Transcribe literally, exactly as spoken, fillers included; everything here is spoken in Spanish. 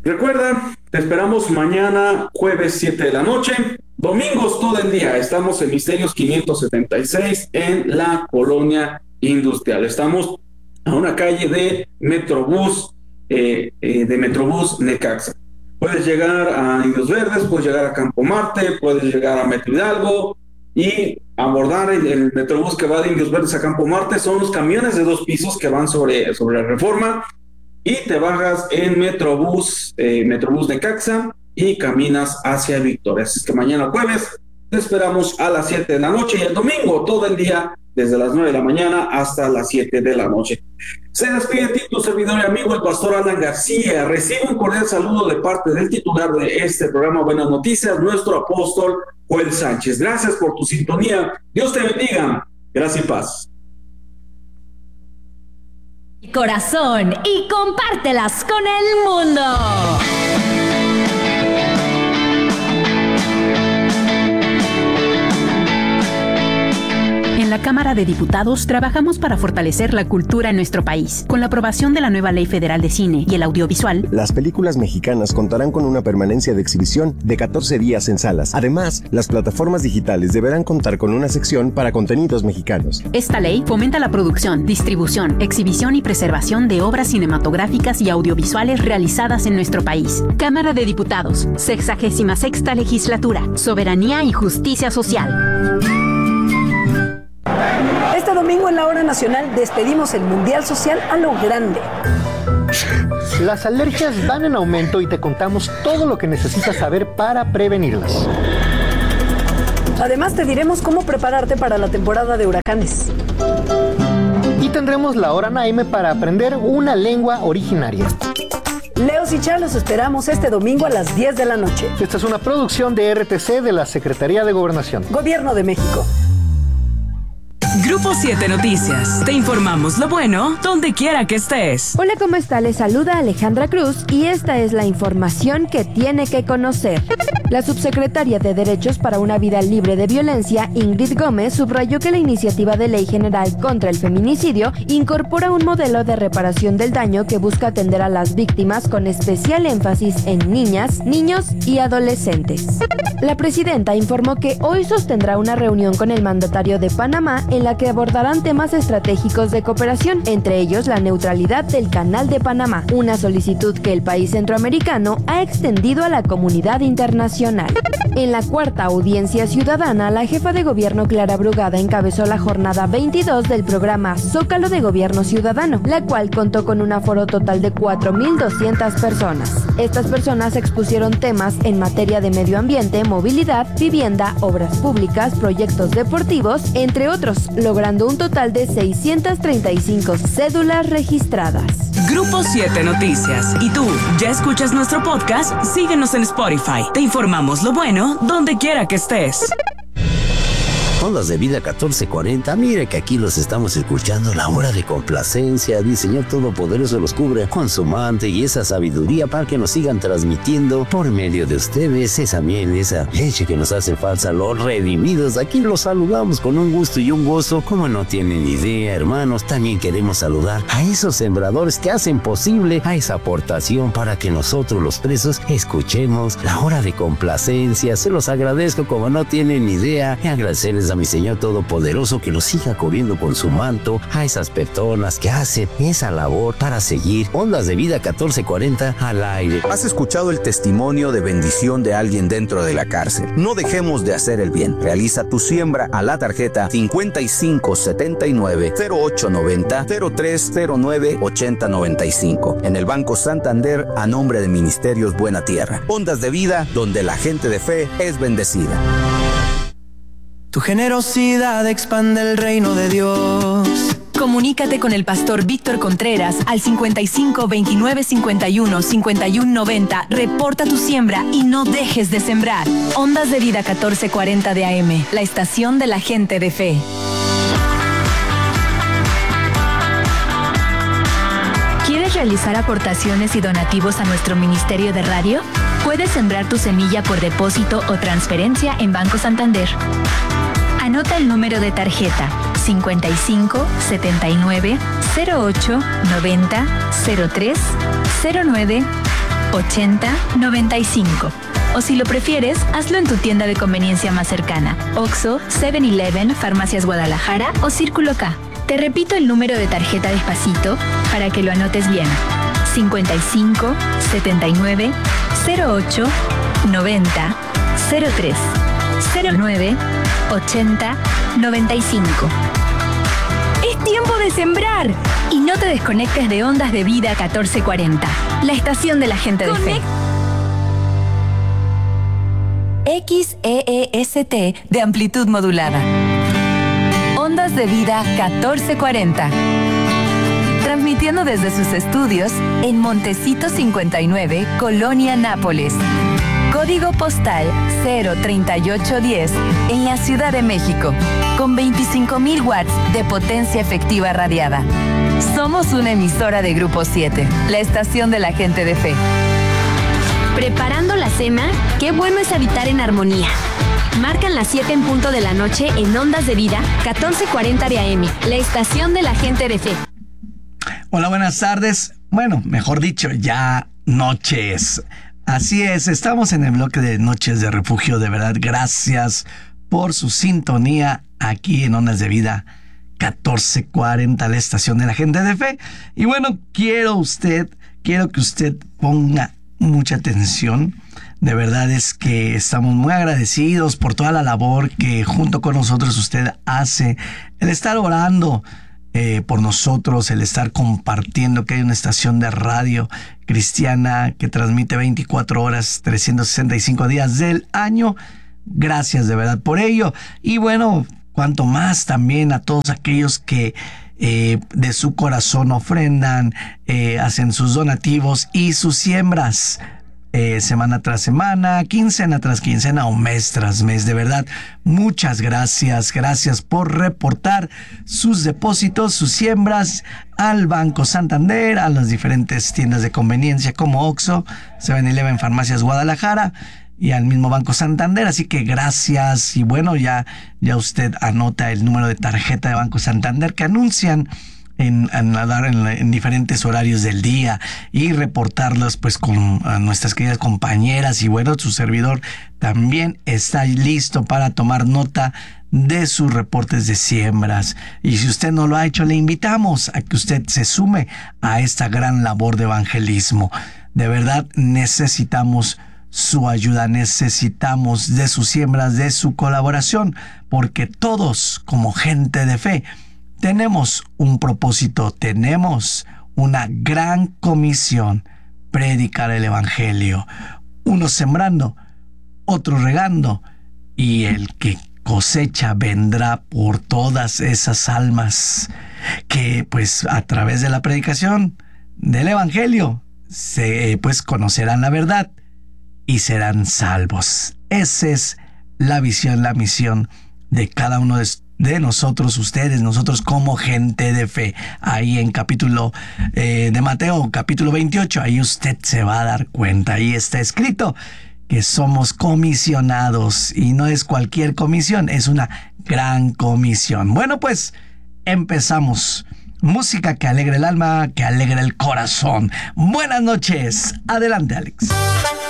Recuerda, te esperamos mañana, jueves siete de la noche, domingos todo el día. Estamos en Misterios quinientos setenta y seis en la Colonia Industrial. Estamos a una calle de Metrobús, eh, eh, de Metrobús Necaxa. Puedes llegar a Indios Verdes, puedes llegar a Campo Marte, puedes llegar a Metro Hidalgo y abordar el, el Metrobús que va de Indios Verdes a Campo Marte. Son los camiones de dos pisos que van sobre, sobre la Reforma, y te bajas en Metrobús, eh, Metrobús Necaxa y caminas hacia Victoria. Así que mañana jueves te esperamos a las siete de la noche y el domingo todo el día desde las nueve de la mañana hasta las siete de la noche. Se despide de ti tu servidor y amigo el pastor Alan García. Recibe un cordial saludo de parte del titular de este programa Buenas Noticias, nuestro apóstol Joel Sánchez. Gracias por tu sintonía. Dios te bendiga. Gracias y paz. Corazón y compártelas con el mundo. En la Cámara de Diputados trabajamos para fortalecer la cultura en nuestro país. Con la aprobación de la nueva Ley Federal de Cine y el Audiovisual, las películas mexicanas contarán con una permanencia de exhibición de catorce días en salas. Además, las plataformas digitales deberán contar con una sección para contenidos mexicanos. Esta ley fomenta la producción, distribución, exhibición y preservación de obras cinematográficas y audiovisuales realizadas en nuestro país. Cámara de Diputados, sexagésima sexta legislatura, soberanía y justicia social. Este domingo en la Hora Nacional despedimos el Mundial Social a lo grande. Las alergias van en aumento y te contamos todo lo que necesitas saber para prevenirlas. Además te diremos cómo prepararte para la temporada de huracanes. Y tendremos la Hora Naime para aprender una lengua originaria. Leos y Char, los esperamos este domingo a las diez de la noche. Esta es una producción de R T C de la Secretaría de Gobernación. Gobierno de México. Grupo siete Noticias. Te informamos lo bueno donde quiera que estés. Hola, ¿cómo está? Les saluda Alejandra Cruz y esta es la información que tiene que conocer. La subsecretaria de Derechos para una Vida Libre de Violencia, Ingrid Gómez, subrayó que la iniciativa de ley general contra el feminicidio incorpora un modelo de reparación del daño que busca atender a las víctimas con especial énfasis en niñas, niños y adolescentes. La presidenta informó que hoy sostendrá una reunión con el mandatario de Panamá en la que abordarán temas estratégicos de cooperación, entre ellos la neutralidad del Canal de Panamá, una solicitud que el país centroamericano ha extendido a la comunidad internacional. En la cuarta audiencia ciudadana, la jefa de gobierno Clara Brugada encabezó la jornada veintidós del programa Zócalo de Gobierno Ciudadano, la cual contó con un aforo total de cuatro mil doscientas personas. Estas personas expusieron temas en materia de medio ambiente, movilidad, vivienda, obras públicas, proyectos deportivos, entre otros, logrando un total de seiscientas treinta y cinco cédulas registradas. Grupo siete Noticias. ¿Y tú, ya escuchas nuestro podcast? Síguenos en Spotify. Te informamos lo bueno donde quiera que estés. Ondas de Vida catorce cuarenta, mire que aquí los estamos escuchando, la hora de complacencia. El Señor Todopoderoso los cubre con su manto y esa sabiduría para que nos sigan transmitiendo por medio de ustedes esa miel, esa leche que nos hace falta, los redimidos. Aquí los saludamos con un gusto y un gozo, como no tienen idea, hermanos. También queremos saludar a esos sembradores que hacen posible a esa aportación para que nosotros los presos escuchemos la hora de complacencia. Se los agradezco como no tienen idea y agradecerles a mi Señor Todopoderoso que los siga cubriendo con su manto a esas personas que hacen esa labor para seguir Ondas de Vida catorce cuarenta al aire. ¿Has escuchado el testimonio de bendición de alguien dentro de la cárcel? No dejemos de hacer el bien. Realiza tu siembra a la tarjeta cincuenta y cinco setenta y nueve cero ocho noventa cero tres cero nueve ochenta noventa y cinco en el Banco Santander a nombre de Ministerios Buena Tierra. Ondas de Vida, donde la gente de fe es bendecida. Tu generosidad expande el reino de Dios. Comunícate con el pastor Víctor Contreras al cincuenta y cinco veintinueve cincuenta y uno cincuenta y uno noventa. Reporta tu siembra y no dejes de sembrar. Ondas de Vida catorce cuarenta de A M, la estación de la gente de fe. ¿Quieres realizar aportaciones y donativos a nuestro ministerio de radio? Puedes sembrar tu semilla por depósito o transferencia en Banco Santander. Anota el número de tarjeta cincuenta y cinco setenta y nueve cero ocho noventa cero tres cero nueve ochenta, noventa y cinco. O si lo prefieres, hazlo en tu tienda de conveniencia más cercana. Oxxo, seven eleven, Farmacias Guadalajara o Círculo K. Te repito el número de tarjeta despacito para que lo anotes bien. cincuenta y cinco, setenta y nueve, cero ocho, noventa, cero tres, cero nueve, ochenta, noventa y cinco. ¡Es tiempo de sembrar! Y no te desconectes de Ondas de Vida catorce cuarenta, la estación de la gente de fe. X E E S T de amplitud modulada. Ondas de Vida catorce cuarenta. Transmitiendo desde sus estudios en Montecito cincuenta y nueve, Colonia Nápoles. Código postal cero treinta y ocho diez en la Ciudad de México, con veinticinco mil watts de potencia efectiva radiada. Somos una emisora de Grupo siete, la estación de la gente de fe. ¿Preparando la cena? Qué bueno es habitar en armonía. Marcan las siete en punto de la noche en Ondas de Vida, catorce cuarenta de A M, la estación de la gente de fe. Hola, buenas tardes. Bueno, mejor dicho, ya noches. Así es, estamos en el bloque de Noches de Refugio. De verdad, gracias por su sintonía aquí en Ondas de Vida catorce cuarenta, la estación de la gente de fe. Y bueno, quiero usted, quiero que usted ponga mucha atención. De verdad es que estamos muy agradecidos por toda la labor que junto con nosotros usted hace. El estar orando eh, por nosotros, el estar compartiendo que hay una estación de radio cristiana que transmite veinticuatro horas, trescientos sesenta y cinco días del año. Gracias de verdad por ello. Y bueno, cuanto más también a todos aquellos que eh, de su corazón ofrendan, eh, hacen sus donativos y sus siembras. Eh, semana tras semana, quincena tras quincena o mes tras mes. De verdad, muchas gracias, gracias por reportar sus depósitos, sus siembras al Banco Santander, a las diferentes tiendas de conveniencia como Oxxo, seven eleven, Farmacias Guadalajara y al mismo Banco Santander. Así que gracias. Y bueno, ya, ya usted anota el número de tarjeta de Banco Santander que anuncian En, en, en, en diferentes horarios del día y reportarlos pues con a nuestras queridas compañeras. Y bueno, su servidor también está listo para tomar nota de sus reportes de siembras. Y si usted no lo ha hecho, le invitamos a que usted se sume a esta gran labor de evangelismo. De verdad necesitamos su ayuda, necesitamos de sus siembras, de su colaboración, porque todos como gente de fe tenemos un propósito, tenemos una gran comisión: predicar el evangelio. Unos sembrando, otros regando, y el que cosecha vendrá por todas esas almas que pues a través de la predicación del evangelio se pues conocerán la verdad y serán salvos. Esa es la visión, la misión de cada uno de de nosotros, ustedes, nosotros como gente de fe. Ahí en capítulo eh, de Mateo, capítulo veintiocho, ahí usted se va a dar cuenta, ahí está escrito que somos comisionados, y no es cualquier comisión, es una gran comisión. Bueno, pues empezamos. Música que alegra el alma, que alegra el corazón. Buenas noches. Adelante, Alex.